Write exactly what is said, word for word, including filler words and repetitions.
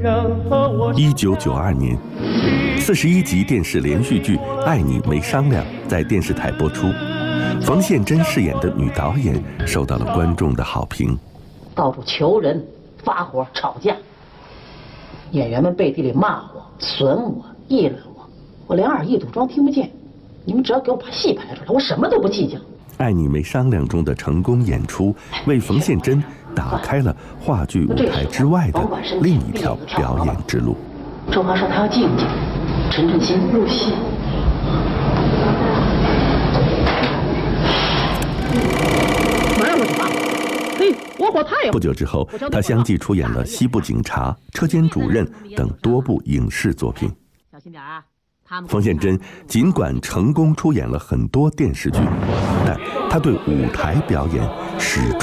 一九九二年，四十一集电视连续剧《爱你没商量》在电视台播出，冯宪珍饰演的女导演受到了观众的好评。 到处求人、发火、吵架，演员们背地里骂我、损我、议论我，我连二一赌装听不见。你们只要给我把戏排出来，我什么都不计较。《 爱你没商量》中的成功演出，为冯宪珍打开了话剧舞台之外的另一条表演之路。 周华说他要静静，沉沉心入戏。马上我就发火，嘿，我火太有。 不久之后，他相继出演了《西部警察》《车间主任》等多部影视作品。 小心点啊！ 冯宪珍尽管成功出演了很多电视剧，但他对舞台表演始终